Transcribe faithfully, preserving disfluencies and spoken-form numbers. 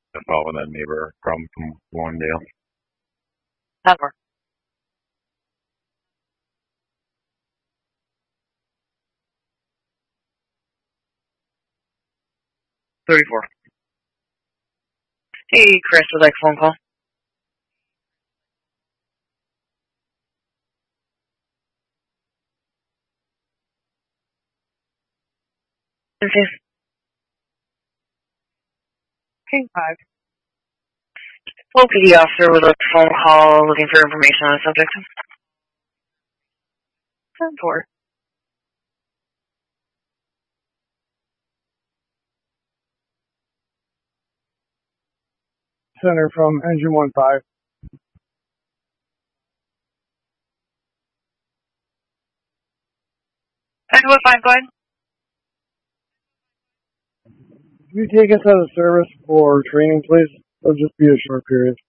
Involving that neighbor from, from Lawndale. Never. thirty-four. Hey, Chris, would like a phone call? Okay. King five. Hello, P D officer with a phone call looking for information on a subject. ten four. Center from engine one five. Engine one five, go ahead. Can you take us out of service for training, please? It'll just be a short period.